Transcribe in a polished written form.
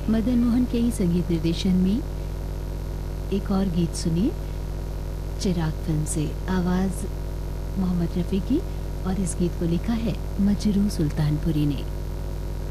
मदन मोहन के ही संगीत निर्देशन में एक और गीत सुनिए चिराग फिल्म से। आवाज मोहम्मद रफ़ी की और इस गीत को लिखा है मजरू सुल्तानपुरी ने।